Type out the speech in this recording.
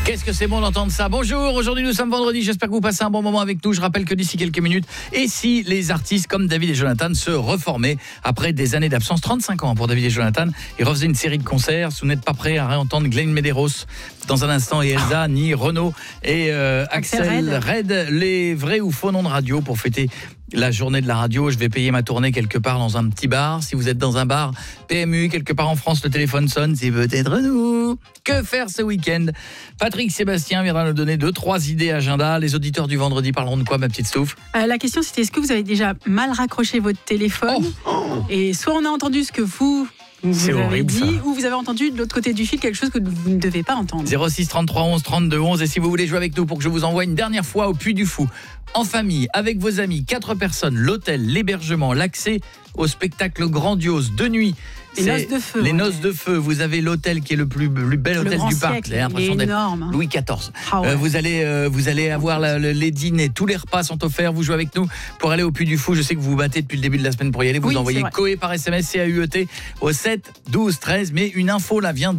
Qu'est-ce que c'est bon d'entendre ça. Bonjour, aujourd'hui nous sommes vendredi, j'espère que vous passez un bon moment avec nous. Je rappelle que d'ici quelques minutes, et si les artistes comme David et Jonathan se reformaient après des années d'absence, 35 ans pour David et Jonathan, ils refaisaient une série de concerts. Si vous n'êtes pas prêts à réentendre Glenn Medeiros dans un instant et Elsa, ni Renaud et Axel Red, les vrais ou faux noms de radio pour fêter la journée de la radio. Je vais payer ma tournée quelque part dans un petit bar. Si vous êtes dans un bar PMU, quelque part en France, le téléphone sonne, c'est peut-être nous. Que faire ce week-end? Patrick Sébastien viendra nous donner 2-3 idées agenda. Les auditeurs du vendredi parleront de quoi, ma petite Stouff? La question, c'était est-ce que vous avez déjà mal raccroché votre téléphone? Et soit on a entendu ce que vous avez horrible, dit, ça. ou vous avez entendu de l'autre côté du fil quelque chose que vous ne devez pas entendre. 06 33 11 32 11. Et si vous voulez jouer avec nous pour que je vous envoie une dernière fois au Puy du Fou, en famille, avec vos amis, 4 personnes, l'hôtel, l'hébergement, l'accès au spectacle grandiose de nuit. Les noces de feu. Les noces de feu. Vous avez l'hôtel qui est le plus bel hôtel du parc. Vous avez l'impression d'être énorme. Louis XIV. Ah ouais. Vous allez avoir les dîners. Tous les repas sont offerts. Vous jouez avec nous pour aller au Puy du Fou. Je sais que vous vous battez depuis le début de la semaine pour y aller. Vous envoyez COE par SMS, CAUET au 7 12 13. Mais une info là vient